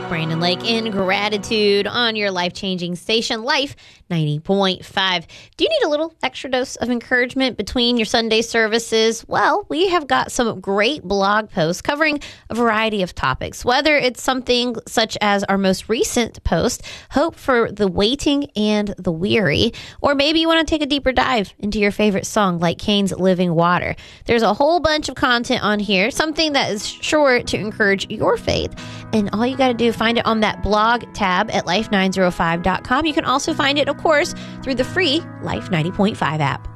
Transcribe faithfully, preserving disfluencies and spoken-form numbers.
Brandon Lake in gratitude on your life-changing station, Life ninety point five. Do you need a little extra dose of encouragement between your Sunday services? Well, we have got some great blog posts covering a variety of topics, whether it's something such as our most recent post, Hope for the Waiting and the Weary, or maybe you want to take a deeper dive into your favorite song like Kane's Living Water. There's a whole bunch of content on here, something that is sure to encourage your faith. And all you got to do, find it on that blog tab at life nine oh five dot com. You can also find it, of course, through the free Life ninety point five app.